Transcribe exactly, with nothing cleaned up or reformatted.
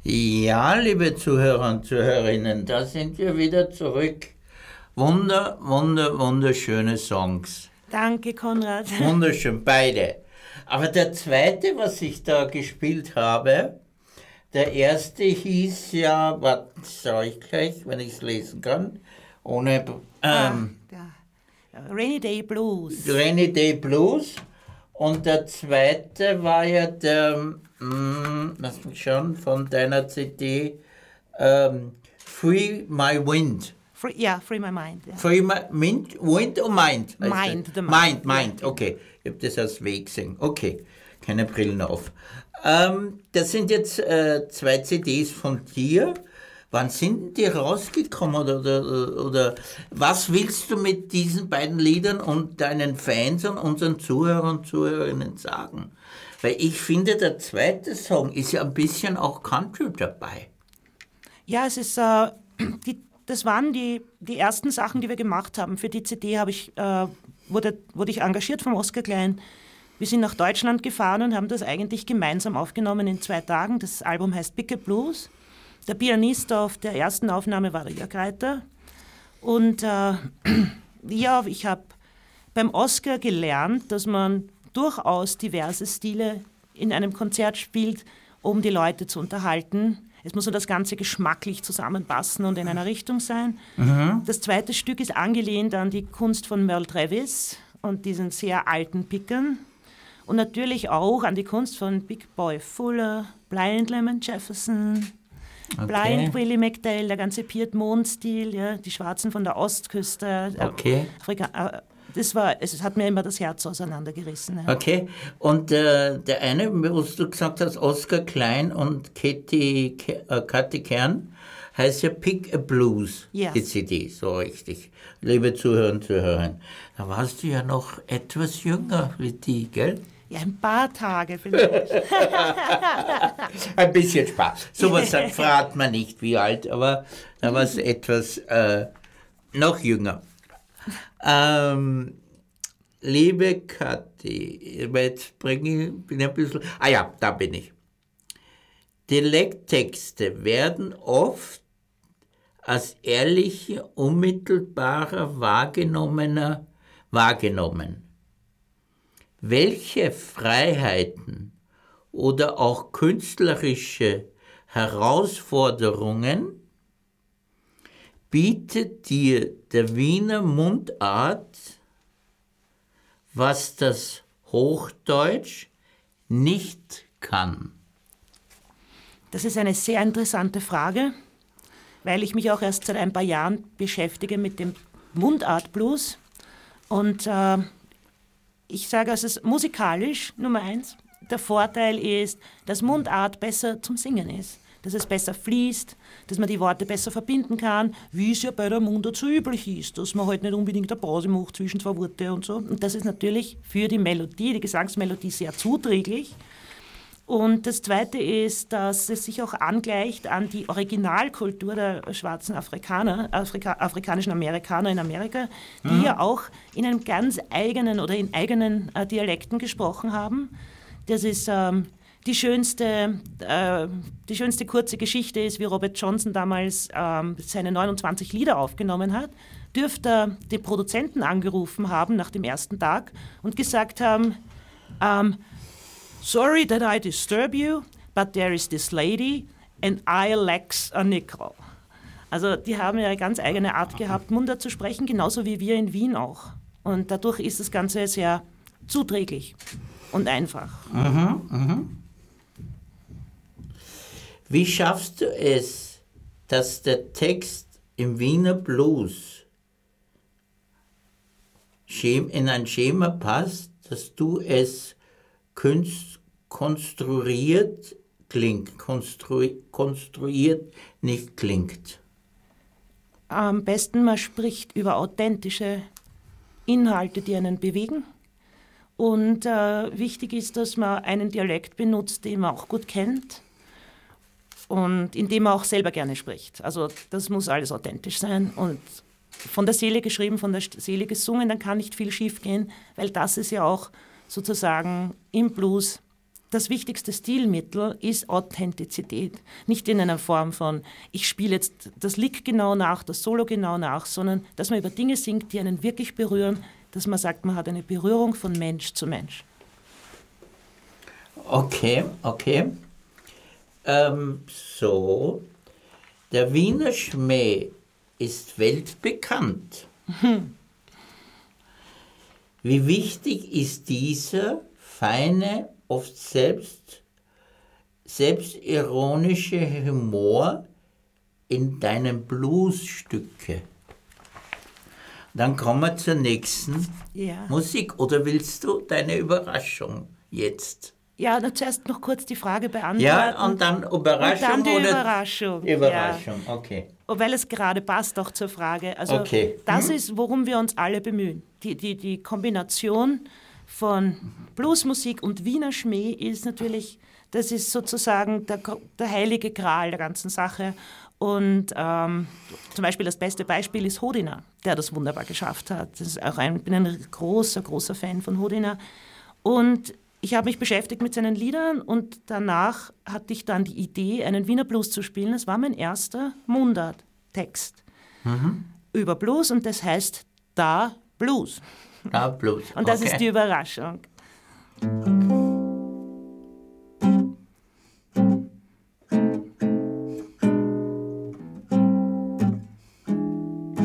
Ja, liebe Zuhörer und Zuhörerinnen, da sind wir wieder zurück. Wunder, wunder, wunderschöne Songs. Danke, Konrad. Wunderschön, beide. Aber der zweite, was ich da gespielt habe, der erste hieß ja, was sage ich gleich, wenn ich es lesen kann, ohne... Ähm, ah, Rainy Day Blues. Rainy Day Blues. Und der zweite war ja der, mh, lass mich schauen, von deiner C D, ähm, Free My Wind. Free, ja, Free My Mind. Ja. Free My Wind, Wind oder Mind? Mind, the Mind. Mind, Mind, okay. Ich habe das als Weg gesehen. Okay, keine Brillen auf. Ähm, das sind jetzt äh, zwei C Ds von dir. Wann sind die rausgekommen oder, oder, oder was willst du mit diesen beiden Liedern und deinen Fans und unseren Zuhörern und Zuhörerinnen sagen? Weil ich finde, der zweite Song ist ja ein bisschen auch Country dabei. Ja, es ist, äh, die, das waren die, die ersten Sachen, die wir gemacht haben. Für die C D habe ich, äh, wurde, wurde ich engagiert vom Oskar Klein. Wir sind nach Deutschland gefahren und haben das eigentlich gemeinsam aufgenommen in zwei Tagen. Das Album heißt Picket Blues. Der Pianist auf der ersten Aufnahme war der Jörg Reiter. Und äh, ja, ich habe beim Oskar gelernt, dass man durchaus diverse Stile in einem Konzert spielt, um die Leute zu unterhalten. Es muss nur das Ganze geschmacklich zusammenpassen und in einer Richtung sein. Mhm. Das zweite Stück ist angelehnt an die Kunst von Merle Travis und diesen sehr alten Pickern. Und natürlich auch an die Kunst von Big Boy Fuller, Blind Lemon Jefferson, okay. Blind Willie McDowell, der ganze Piedmont-Stil, ja, die Schwarzen von der Ostküste. Okay. Afrika, das war, es hat mir immer das Herz auseinandergerissen. Ja. Okay, und äh, der eine, was du gesagt hast, Oskar Klein und Katie, äh, Kathi Kern, heißt ja Pick a Blues, yes. Die C D, so richtig. Liebe Zuhörer und Zuhörerinnen, da warst du ja noch etwas jünger wie die, gell? Ja, ein paar Tage vielleicht. Ein bisschen Spaß. Sowas verrat man nicht, wie alt, aber da war es etwas äh, noch jünger. Ähm, liebe Kathi, jetzt bringe ich, bin ich ein bisschen, ah ja, da bin ich. Dialekttexte werden oft als ehrlicher, unmittelbarer, wahrgenommener wahrgenommen. Welche Freiheiten oder auch künstlerische Herausforderungen bietet dir der Wiener Mundart, was das Hochdeutsch nicht kann? Das ist eine sehr interessante Frage, weil ich mich auch erst seit ein paar Jahren beschäftige mit dem Mundart-Blues. Und äh, ich sage, es ist musikalisch, Nummer eins. Der Vorteil ist, dass Mundart besser zum Singen ist. Dass es besser fließt, dass man die Worte besser verbinden kann, wie es ja bei der Mundart so üblich ist, dass man halt nicht unbedingt eine Pause macht zwischen zwei Worte und so. Und das ist natürlich für die Melodie, die Gesangsmelodie sehr zuträglich. Und das Zweite ist, dass es sich auch angleicht an die Originalkultur der schwarzen Afrikaner, Afrika, afrikanischen Amerikaner in Amerika, die mhm. ja auch in einem ganz eigenen oder in eigenen äh, Dialekten gesprochen haben. Das ist ähm, die schönste, äh, die schönste kurze Geschichte ist, wie Robert Johnson damals ähm, seine neunundzwanzig Lieder aufgenommen hat, dürfte er die Produzenten angerufen haben nach dem ersten Tag und gesagt haben, ähm, sorry that I disturb you, but there is this lady and I lacks a nickel. Also die haben ja eine ganz eigene Art gehabt, Mundart zu sprechen, genauso wie wir in Wien auch. Und dadurch ist das Ganze sehr zuträglich und einfach. Mhm, mhm. Wie schaffst du es, dass der Text im Wiener Blues in ein Schema passt, dass du es kunst, konstruiert klingt, konstru, konstruiert nicht klingt? Am besten, man spricht über authentische Inhalte, die einen bewegen. Und äh, wichtig ist, dass man einen Dialekt benutzt, den man auch gut kennt und in dem man auch selber gerne spricht. Also das muss alles authentisch sein und von der Seele geschrieben, von der Seele gesungen, dann kann nicht viel schief gehen, weil das ist ja auch sozusagen im Blues das wichtigste Stilmittel ist Authentizität. Nicht in einer Form von, ich spiele jetzt das Lick genau nach, das Solo genau nach, sondern dass man über Dinge singt, die einen wirklich berühren, dass man sagt, man hat eine Berührung von Mensch zu Mensch. Okay, okay. Ähm, so, der Wiener Schmäh ist weltbekannt. Hm. Wie wichtig ist dieser feine, oft selbst, selbstironische Humor in deinen Bluesstücke? Dann kommen wir zur nächsten Ja. Musik. Oder willst du deine Überraschung jetzt? Ja, na, zuerst noch kurz die Frage beantworten. Ja, und dann Überraschung und dann die oder Überraschung. Überraschung, ja. Okay. Weil es gerade passt auch zur Frage. Also okay. das hm? ist, worum wir uns alle bemühen. Die, die, die Kombination von Bluesmusik und Wiener Schmäh ist natürlich, das ist sozusagen der, der heilige Gral der ganzen Sache. Und ähm, zum Beispiel das beste Beispiel ist Hodina, der das wunderbar geschafft hat. Das ist auch ein, ich bin ein großer, großer Fan von Hodina. Und ich habe mich beschäftigt mit seinen Liedern und danach hatte ich dann die Idee, einen Wiener Blues zu spielen. Das war mein erster Mundart-Text mhm. über Blues und das heißt Da Blues. Da Blues. Und das okay. ist die Überraschung.